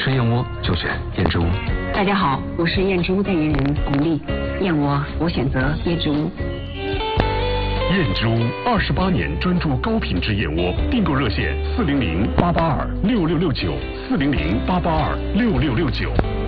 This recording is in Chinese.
吃燕窝就选燕之屋。 大家好，我是燕之屋代言人巩俐。燕窝我选择燕之屋。 燕之屋28年专注高品质燕窝，订购热线400-882-6669，400-882-6669。